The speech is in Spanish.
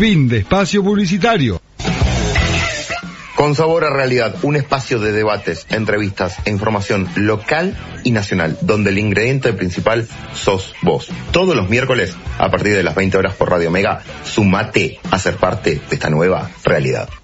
Fin de espacio publicitario. Con Sabor a Realidad, un espacio de debates, entrevistas e información local y nacional, donde el ingrediente principal sos vos. Todos los miércoles, a partir de las 20 horas por Radio Mega, sumate a ser parte de esta nueva realidad.